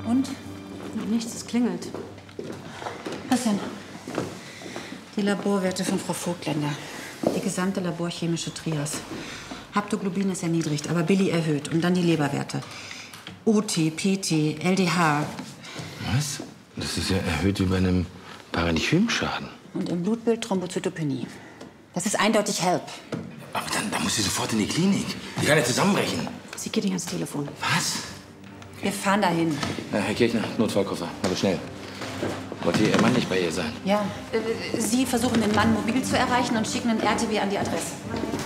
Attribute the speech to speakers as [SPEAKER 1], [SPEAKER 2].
[SPEAKER 1] Und?
[SPEAKER 2] Nichts, es klingelt.
[SPEAKER 1] Was denn? Die Laborwerte von Frau Vogtländer. Die gesamte laborchemische Trias. Haptoglobin ist erniedrigt, aber Billy erhöht. Und dann die Leberwerte. OT, PT, LDH.
[SPEAKER 3] Was? Das ist ja erhöht wie bei einem Parenchymschaden.
[SPEAKER 1] Und im Blutbild Thrombozytopenie. Das ist eindeutig HELP.
[SPEAKER 3] Aber dann muss sie sofort in die Klinik. Die kann ja zusammenbrechen.
[SPEAKER 2] Sie geht nicht ans Telefon.
[SPEAKER 3] Was?
[SPEAKER 1] Wir fahren dahin.
[SPEAKER 3] Herr Kirchner, Notfallkoffer. Aber schnell. Wollte Ihr Mann nicht bei ihr sein?
[SPEAKER 1] Ja. Sie versuchen, den Mann mobil zu erreichen und schicken einen RTW an die Adresse.